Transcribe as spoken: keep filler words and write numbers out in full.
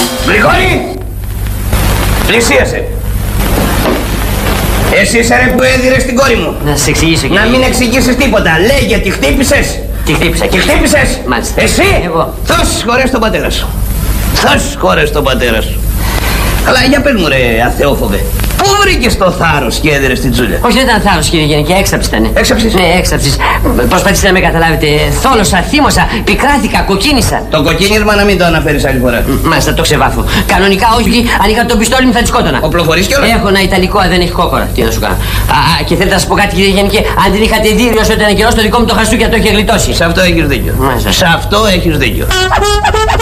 Γρηγόρη! Πλησίασε. Εσύ είσαι ρε που έδιρες την κόρη μου. Να σε εξηγήσω, κύριε. Να μην εξηγήσεις τίποτα. Λέγε, τη χτύπησες. Τη χτύπησα. Τη χτύπησες. Μάλιστα. Εσύ. Εγώ. Δώσ' χωρές τον πατέρα σου. Δώσ' χωρές τον πατέρα σου. Καλά, για πες μου ρε αθεόφοβε. Πού βρήκες το θάρρος και έδιρες την Τζούλια? Όχι, δεν ήταν θάρρος, κύριε Γενική, έξαψη ήταν. Έξαψης? Ναι, έξαψης. Προσπαθήστε να με καταλάβετε. Θόλωσα, θύμωσα, πικράθηκα, κοκκίνησα. Το κοκκίνισμα να μην το αναφέρεις άλλη φορά. Μάλιστα, το ξεβάφω. Κανονικά, όχι, αν είχα το πιστόλι μου θα τη σκότωνα. Οπλοφορείς κιόλας? Έχω ένα ιταλικό, δεν έχει κόκορα. Τι να σου κάνω. Α, και θέλετε να σα πω κάτι, κύριε Γενική. Αν την είχατε δει, όσο ήταν καιρό, το δικό μου το χαστούκια το είχε γλιτώσει. Σε αυτό έχεις δίκιο. Μάλιστα. Σε αυτό έχεις δίκιο.